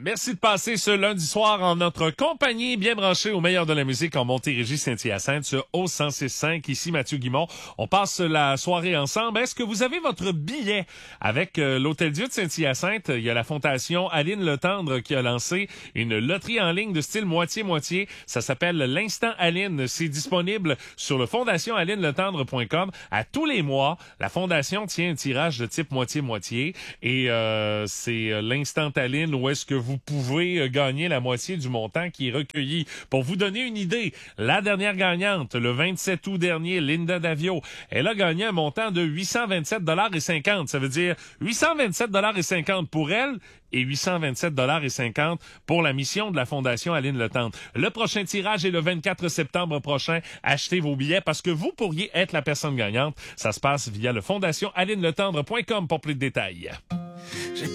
Merci de passer ce lundi soir en notre compagnie, bien branché au meilleur de la musique en Montérégie, Saint-Hyacinthe, sur O106.5. Ici Mathieu Guimond. On passe la soirée ensemble. Est-ce que vous avez votre billet avec l'Hôtel-Dieu de Saint-Hyacinthe? Il y a la Fondation Aline Letendre qui a lancé une loterie en ligne de style moitié-moitié. Ça s'appelle l'Instant Aline. C'est disponible sur le fondationalineletendre.com. À tous les mois, la Fondation tient un tirage de type moitié-moitié et c'est l'Instant Aline où est-ce que vous pouvez gagner la moitié du montant qui est recueilli. Pour vous donner une idée, la dernière gagnante, le 27 août dernier, Linda Davio, elle a gagné un montant de 827,50 $. Ça veut dire 827,50 $ pour elle et 827,50 $ pour la mission de la Fondation Aline Letendre. Le prochain tirage est le 24 septembre prochain. Achetez vos billets parce que vous pourriez être la personne gagnante. Ça se passe via le fondationalineletendre.com pour plus de détails.